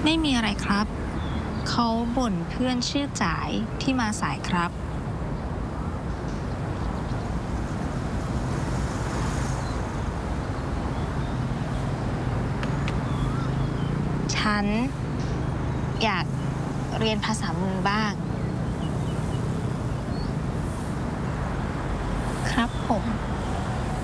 ไม่มีอะไรครับ เขาบ่นเพื่อนชื่อจ๋ายที่มาสายครับ ฉันอยากเรียนภาษามือบ้าง ครับผม